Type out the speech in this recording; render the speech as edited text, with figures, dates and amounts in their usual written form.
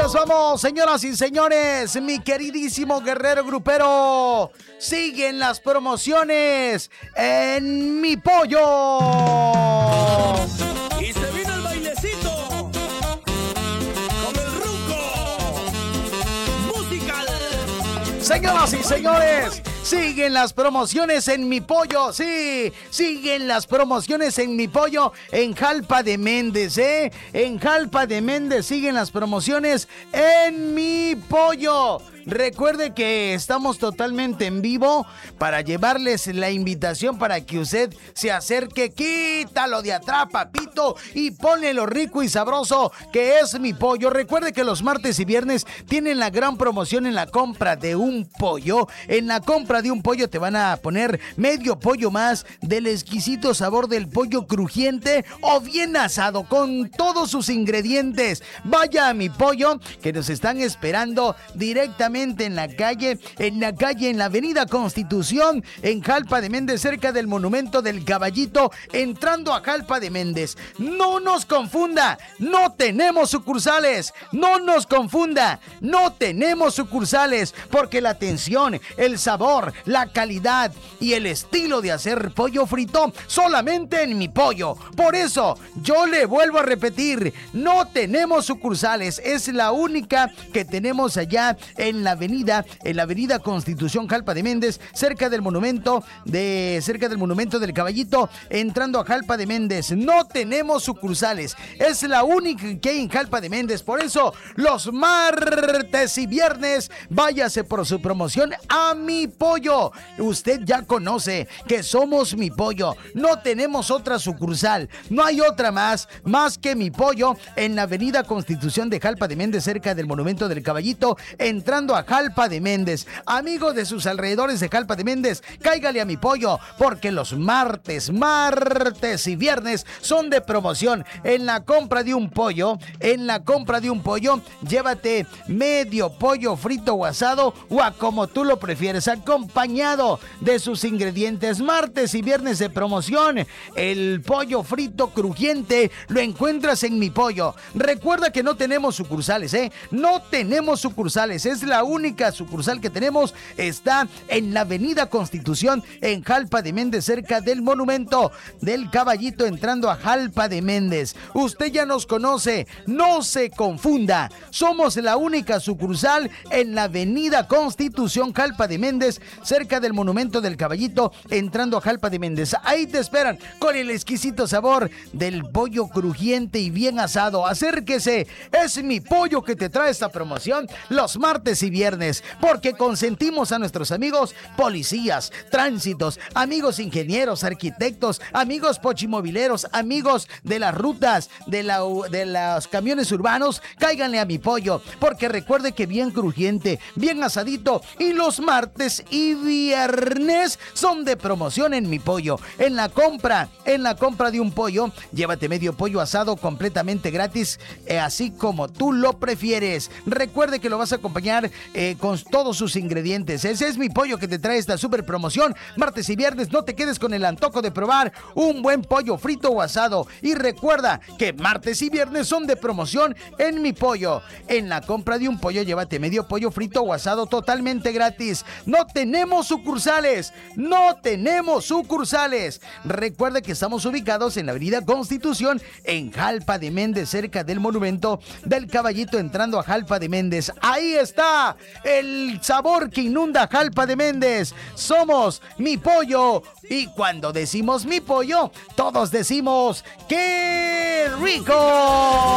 nos vamos, señoras y señores. Mi queridísimo guerrero grupero. Siguen las promociones en Mi Pollo. Y se viene el bailecito con el Ruco musical. Señoras y señores, siguen las promociones en Mi Pollo. Sí, siguen las promociones en Mi Pollo en Jalpa de Méndez, En Jalpa de Méndez siguen las promociones en Mi Pollo. Recuerde que estamos totalmente en vivo para llevarles la invitación para que usted se acerque. Quítalo de atrás, papito, y ponle lo rico y sabroso que es Mi Pollo. Recuerde que los martes y viernes tienen la gran promoción en la compra de un pollo. En la compra de un pollo te van a poner medio pollo más del exquisito sabor del pollo crujiente o bien asado con todos sus ingredientes. Vaya a Mi Pollo, que nos están esperando directamente en la calle, en la avenida Constitución, en Jalpa de Méndez, cerca del monumento del Caballito, entrando a Jalpa de Méndez. No nos confunda, no tenemos sucursales, no nos confunda, no tenemos sucursales, porque la atención, el sabor, la calidad y el estilo de hacer pollo frito solamente en Mi Pollo. Por eso, yo le vuelvo a repetir, no tenemos sucursales, es la única que tenemos allá en la avenida Constitución Jalpa de Méndez, cerca del monumento del Caballito, entrando a Jalpa de Méndez. No tenemos sucursales, es la única que hay en Jalpa de Méndez. Por eso, los martes y viernes, váyase por su promoción a Mi Pollo. Usted ya conoce que somos Mi Pollo, no tenemos otra sucursal, no hay otra más que Mi Pollo en la avenida Constitución de Jalpa de Méndez, cerca del monumento del Caballito, entrando a Jalpa de Méndez. Amigos de sus alrededores de Jalpa de Méndez, cáigale a Mi Pollo, porque los martes y viernes son de promoción. En la compra de un pollo, llévate medio pollo frito o asado, o a como tú lo prefieres, acompañado de sus ingredientes. Martes y viernes de promoción. El pollo frito crujiente lo encuentras en Mi Pollo. Recuerda que no tenemos sucursales, no tenemos sucursales, es la única sucursal que tenemos, está en la avenida Constitución, en Jalpa de Méndez, cerca del monumento del Caballito, entrando a Jalpa de Méndez. Usted ya nos conoce, no se confunda, somos la única sucursal en la avenida Constitución, Jalpa de Méndez, cerca del monumento del Caballito, entrando a Jalpa de Méndez. Ahí te esperan con el exquisito sabor del pollo crujiente y bien asado. Acérquese, es Mi Pollo que te trae esta promoción los martes y viernes, porque consentimos a nuestros amigos policías, tránsitos, amigos ingenieros, arquitectos, amigos pochimobileros, amigos de las rutas, de los camiones urbanos. Cáiganle a Mi Pollo, porque recuerde que bien crujiente, bien asadito, y los martes y viernes son de promoción en Mi Pollo. En la compra de un pollo, llévate medio pollo asado completamente gratis, así como tú lo prefieres. Recuerde que lo vas a acompañar con todos sus ingredientes. Ese es Mi Pollo que te trae esta super promoción. Martes y viernes, no te quedes con el antojo de probar un buen pollo frito o asado. Y recuerda que martes y viernes son de promoción en Mi Pollo. En la compra de un pollo, llévate medio pollo frito o asado totalmente gratis. No tenemos sucursales, no tenemos sucursales. Recuerda que estamos ubicados en la avenida Constitución, en Jalpa de Méndez, cerca del monumento del Caballito, entrando a Jalpa de Méndez. Ahí está el sabor que inunda Jalpa de Méndez. Somos Mi Pollo, y cuando decimos Mi Pollo, todos decimos ¡qué rico!